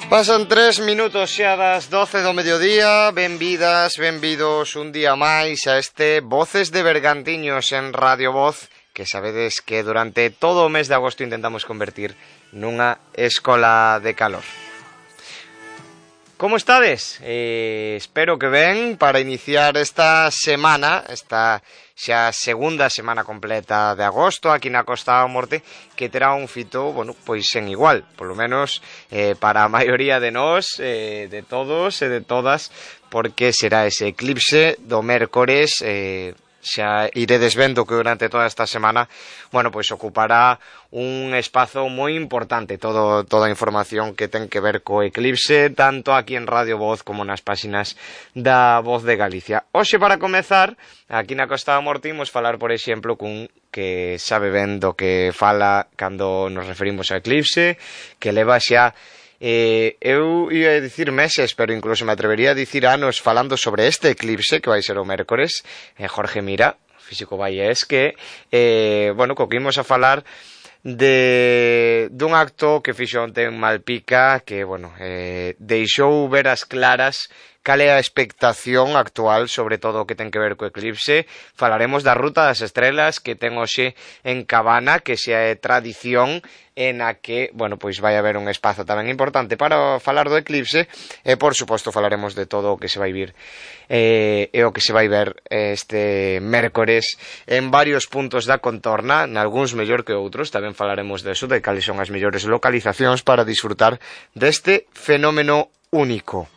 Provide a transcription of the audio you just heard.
Pasan 3 minutos xa das 12 do mediodía. Benvidas, benvidos un día máis a este Voces de Bergantiños en Radio Voz, que sabedes que durante todo o mes de agosto intentamos convertir nunha escola de calor. Como estades? Espero que ben para iniciar esta semana, esta xa segunda semana completa de agosto aquí na Costa da Morte, que terá un fito, bueno, pois sen igual, polo menos para a maioría de nós, de todos e de todas, porque será ese eclipse do mércores. Xa iredes vendo que durante toda esta semana, bueno, pois ocupará un espazo moi importante toda a información que ten que ver co eclipse, tanto aquí en Radio Voz como nas páxinas da Voz de Galicia. Hoxe, para comezar, aquí na Costa da Morte, imos falar, por exemplo, cun que sabe ben do que fala cando nos referimos ao eclipse, que leva xa eu ia a dicir meses, pero incluso me atrevería a dicir anos falando sobre este eclipse que vai ser o mércores. Jorge Mira, físico vallés, que bueno, co que imos a falar dun acto que fixo onte en Malpica, que, bueno, deixou ver as claras cal é a expectación actual sobre todo o que ten que ver co eclipse. Falaremos da Ruta das Estrelas que ten hoxe en Cabana, que xa é tradición, en a que, bueno, pois vai haber un espazo tamén importante para falar do eclipse, e por suposto falaremos de todo o que se vai vir e o que se vai ver este mércores en varios puntos da contorna, nalgúns mellor que outros. Tamén falaremos deso, de cales son as mellores localizacións para disfrutar deste fenómeno único.